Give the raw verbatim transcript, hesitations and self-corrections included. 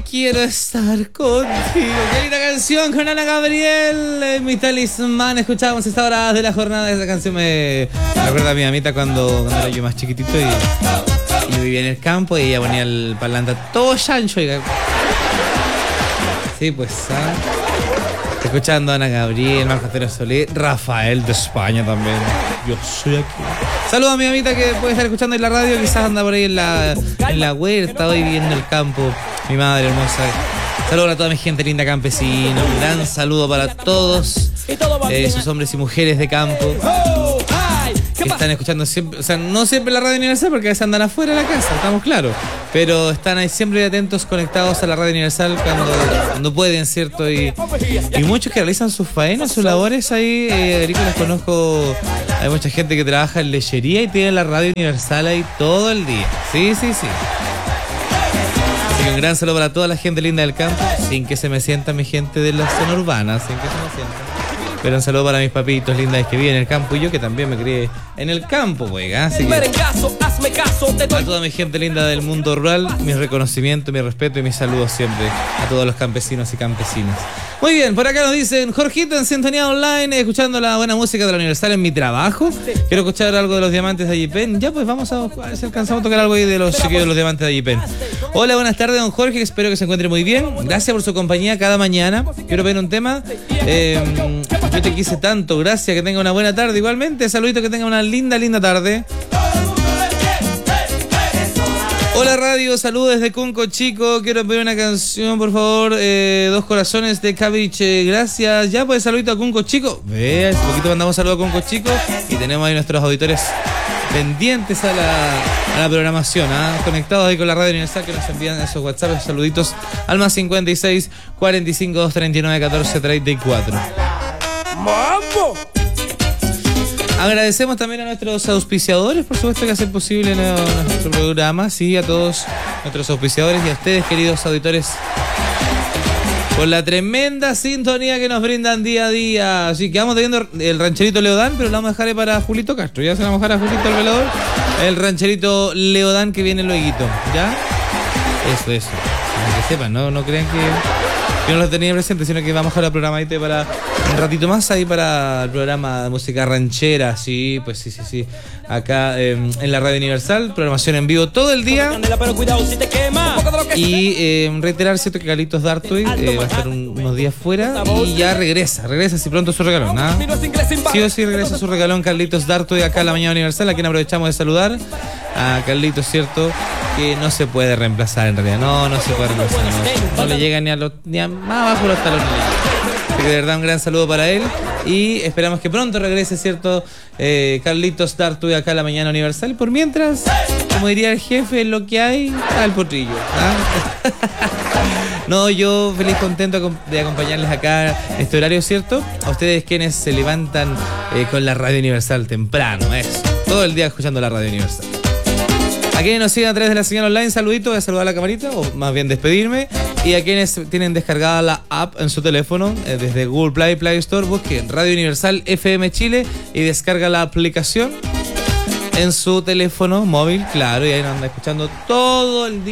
quiero estar contigo. Qué linda canción con Ana Gabriel, eh, mi talismán. Escuchábamos esta hora de la jornada. Esa canción me recuerda a mi mamita cuando, cuando era yo más chiquitito y, y yo vivía en el campo y ella ponía el parlante todo chancho. Y... sí, pues, ¿ah? Escuchando a Ana Gabriel, Marco Antonio Solé, Rafael de España también. Yo soy aquí. Saludos a mi amita que puede estar escuchando en la radio, quizás anda por ahí en la, en la huerta, hoy viviendo en el campo. Mi madre hermosa. Saludos a toda mi gente linda campesina. Un gran saludo para todos eh, esos hombres y mujeres de campo que están escuchando siempre, o sea, no siempre la radio universal porque a veces andan afuera de la casa, estamos claros, pero están ahí siempre atentos, conectados a la radio universal cuando, cuando pueden, ¿cierto? Y, y muchos que realizan sus faenas, sus labores ahí, eh, agrícolas, conozco, hay mucha gente que trabaja en lechería y tiene la radio universal ahí todo el día, sí, sí, sí. Así que un gran saludo para toda la gente linda del campo, sin que se me sienta mi gente de la zona urbana, sin que se me sienta. Pero un saludo para mis papitos lindas que viven en el campo y yo que también me crié en el campo, pues. Así que a toda mi gente linda del mundo rural, mi reconocimiento, mi respeto y mis saludos siempre a todos los campesinos y campesinas. Muy bien, por acá nos dicen Jorgito en sintonía online, escuchando la buena música de la Universal en mi trabajo. Quiero escuchar algo de los Diamantes de Ayipen. Ya pues vamos a ver si alcanzamos a tocar algo ahí de los chiquillos de los Diamantes de Ayipen. Hola, buenas tardes, don Jorge, espero que se encuentre muy bien. Gracias por su compañía cada mañana. Quiero pedir un tema. Eh, yo te quise tanto, gracias, que tenga una buena tarde. Igualmente, saludito, que tenga una linda, linda tarde. Hola radio, saludos desde Cunco Chico. Quiero pedir una canción, por favor. Eh, Dos corazones de Cabbage. Eh, gracias. Ya pues, saludito a Cunco Chico. Vea, hace poquito mandamos saludos a Cunco Chico. Y tenemos ahí nuestros auditores pendientes a la, a la programación, ¿eh? Conectados ahí con la radio universal, que nos envían esos WhatsApp, esos saluditos al más cincuenta y seis, cuarenta y cinco, dos treinta y nueve, catorce treinta y cuatro. ¡Mambo! Agradecemos también a nuestros auspiciadores, por supuesto, que hacen posible nuestro programa, sí, a todos nuestros auspiciadores y a ustedes, queridos auditores, por la tremenda sintonía que nos brindan día a día. Así que vamos teniendo el rancherito Leodán, pero lo vamos a dejar para Julito Castro. Ya se lo vamos a dejar a Julito el velador. El rancherito Leodán que viene luego, ¿ya? Eso, eso. Para que sepan, no, no crean que yo no lo tenía presente, sino que vamos a dejar el programa para un ratito más ahí para el programa de música ranchera. Sí, pues sí, sí, sí. Acá eh, en la Radio Universal, programación en vivo todo el día. Y eh, reiterar, cierto, que Carlitos Dartoy eh, va a estar un, unos días fuera y ya regresa, regresa así pronto su regalón, ¿ah? Sí o sí regresa su regalón Carlitos Dartoy acá en la Mañana Universal, a quien aprovechamos de saludar. A Carlitos, cierto, que no se puede reemplazar en realidad, no, no se puede reemplazar, no, no le llega ni a, los, ni a más abajo los talones. Así que de verdad un gran saludo para él y esperamos que pronto regrese, cierto, eh, Carlitos Dartoy acá a la Mañana Universal. Por mientras, como diría el jefe, lo que hay, al potrillo, ¿ah? No, yo feliz, contento de acompañarles acá en este horario, cierto, a ustedes quienes se levantan eh, con la Radio Universal temprano, eso, todo el día escuchando la Radio Universal. A quienes nos siguen a través de la señal online, saludito, voy a saludar a la camarita, o más bien despedirme. Y a quienes tienen descargada la app en su teléfono, eh, desde Google Play, Play Store, busquen Radio Universal F M Chile y descarga la aplicación en su teléfono móvil, claro, y ahí nos anda escuchando todo el día.